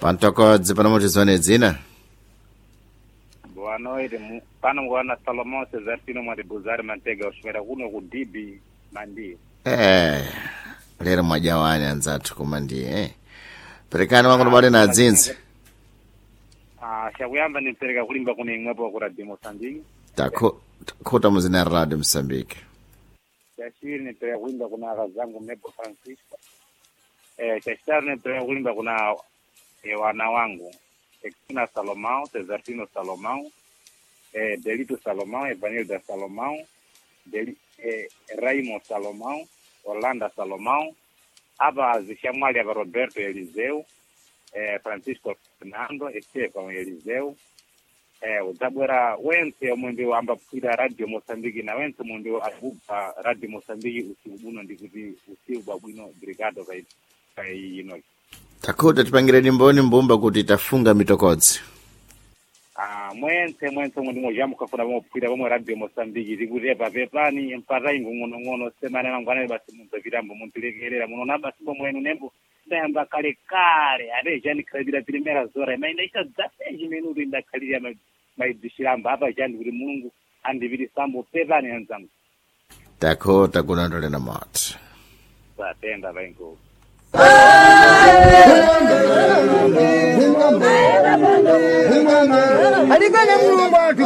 Pantokodzi pano mutizone dzina. Boa noite, pano mwana Salomão Cesartino Madibuzari Mantega uswera kuno kudibi mandi. Lero mwajawani anzathu kumandi perekani wangu nobale na dzinzi. Shakuyamba nimpereka kulimba kuna imwepo kwa Radio Mozambique. Takuta muzina Radio Mozambique. Shashiri nimpereka kulimba kuna akazangu Mebo Francisco. Shashiri nimpereka kulimba kuna wana wangu Exina Salomão, Cesartino Salomão, Delito Salomão, Evanilda Salomão, Raimo Salomão, Orlando Salomão, aba zishamwali aba Roberto Eliseu, Francisco Fernando, Estefano Eliseu, uzabwera wense omundi wamba pira Radio Mozambique na wense mundi abupa Radio Mozambique usibuno ndikuti usibu bwino brigado kai ino. Takuta tipangire mboni mbumba kuti tafunga mitokodzi. Mwense mundi mojamu kafuna mopira bomwe Radio Mozambique zikurepa pepani mpata ingungono semana mangwana basi muntu virambo muntu legerera muno nabasi bomwe nembo ndamba kale ade jani kredira primera zora mainda isa 10 minutos ndakalira maidishiramba apa jani kuri Mungu andiviri sambo pepani anzangu. Takuta kunandole na mat. Satenda vengo. Alikana Mungu watu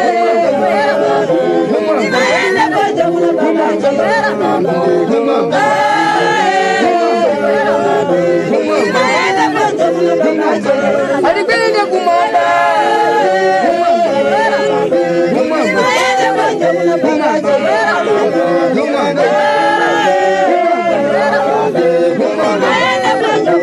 Come on.